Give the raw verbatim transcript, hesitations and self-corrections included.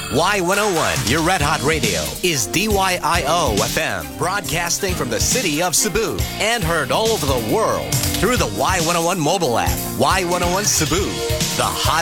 Y one oh one, your red hot radio, is D Y I O F M, broadcasting from the city of Cebu and heard all over the world through the Y one oh one mobile app. Y one oh one Cebu, the hot